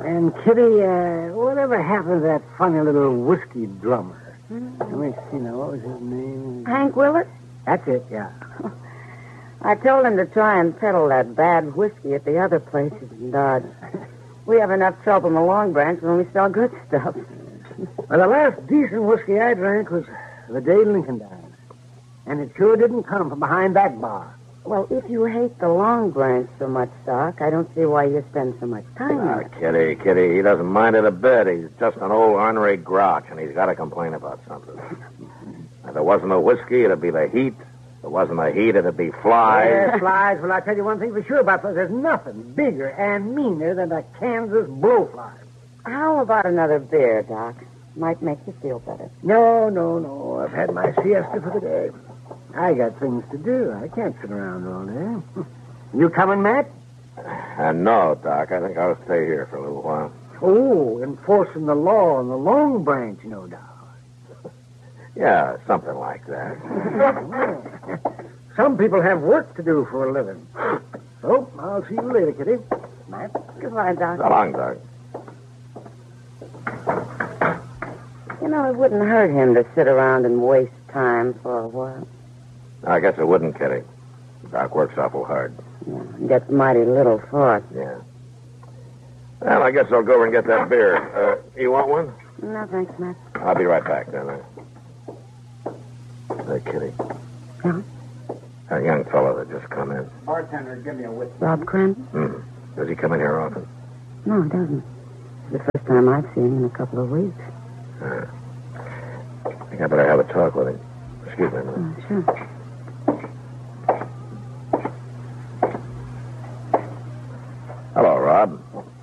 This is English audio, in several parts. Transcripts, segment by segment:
And, Kitty, whatever happened to that funny little whiskey drummer? Let me see now. What was his name? Hank Willett? That's it, yeah. I told him to try and peddle that bad whiskey at the other places in Dodge. We have enough trouble in the Long Branch when we sell good stuff. Well, the last decent whiskey I drank was the day Lincoln died. And it sure didn't come from behind that bar. Well, if you hate the Long Branch so much, Doc, I don't see why you spend so much time in it. Kitty, he doesn't mind it a bit. He's just an old ornery grouch, and he's got to complain about something. If there wasn't no whiskey, it'd be the heat. If there wasn't the heat, it'd be flies. Yeah, flies. Well, I'll tell you one thing for sure about those. There's nothing bigger and meaner than a Kansas blowfly. How about another beer, Doc? Might make you feel better. No. I've had my siesta for the day. I got things to do. I can't sit around all day. You coming, Matt? No, Doc. I think I'll stay here for a little while. Oh, enforcing the law on the Long Branch, no doubt. Yeah, something like that. Some people have work to do for a living. So, I'll see you later, Kitty. Matt? Goodbye, Doc. So long, Doc. You know, it wouldn't hurt him to sit around and waste time for a while. I guess it wouldn't, Kitty. Doc works awful hard. Yeah, gets mighty little for it. Yeah. Well, I guess I'll go over and get that beer. You want one? No, thanks, Matt. I'll be right back, then. Hey, Kitty. Yeah? A young fellow that just come in. Bartender, give me a whiskey. Rob Krantz? Does he come in here often? No, he doesn't. It's the first time I've seen him in a couple of weeks. I think I better have a talk with him. Excuse me a minute. Sure. Hello, Rob.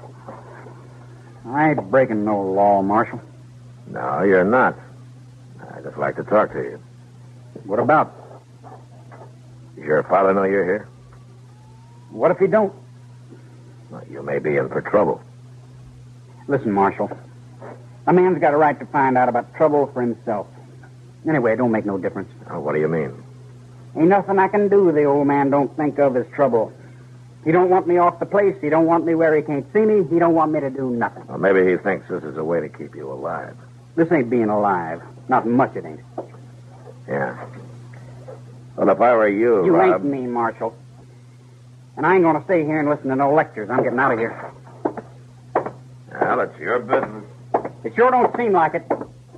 I ain't breaking no law, Marshal. No, you're not. I'd just like to talk to you. What about? Does your father know you're here? What if he don't? Well, you may be in for trouble. Listen, Marshal. A man's got a right to find out about trouble for himself. Anyway, it don't make no difference. Oh, what do you mean? Ain't nothing I can do the old man don't think of as trouble. He don't want me off the place. He don't want me where he can't see me. He don't want me to do nothing. Well, maybe he thinks this is a way to keep you alive. This ain't being alive. Not much it ain't. Yeah. Well, if I were you, You Rob... ain't me, Marshal. And I ain't going to stay here and listen to no lectures. I'm getting out of here. Well, it's your business. It sure don't seem like it.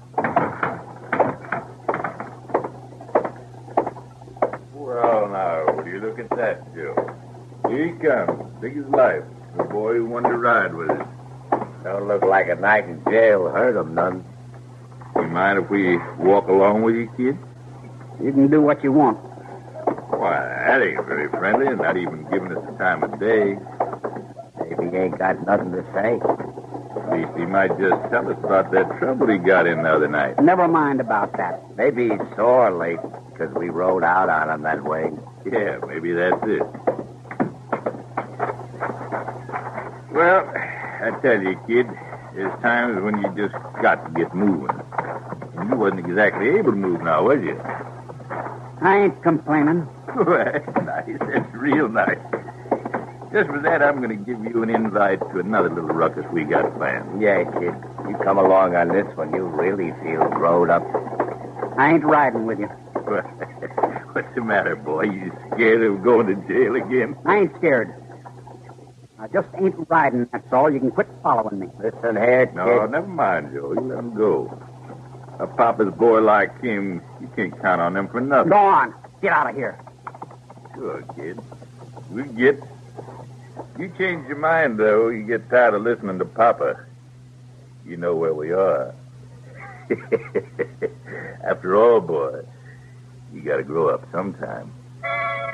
Well, now, would you look at that, Joe? Here he comes, big as life. The boy who wanted to ride with us. Don't look like a night in jail hurt him none. You mind if we walk along with you, kid? You can do what you want. Why, that ain't very friendly, and not even giving us the time of day. Maybe he ain't got nothing to say. At least he might just tell us about that trouble he got in the other night. Never mind about that. Maybe he's sore late because we rode out on him that way. Yeah, maybe that's it. Well, I tell you, kid, there's times when you just got to get moving. And you wasn't exactly able to move now, was you? I ain't complaining. Nice. That's real nice. Just for that, I'm going to give you an invite to another little ruckus we got planned. Yeah, kid. You come along on this one, you really feel growed up. I ain't riding with you. What's the matter, boy? You scared of going to jail again? I ain't scared. I just ain't riding, that's all. You can quit following me. Listen here, kid. No, never mind, Joe. You let him go. A papa's boy like him, you can't count on him for nothing. Go on. Get out of here. Sure, kid. We get. You change your mind, though. You get tired of listening to Papa. You know where we are. After all, boy, you got to grow up sometime.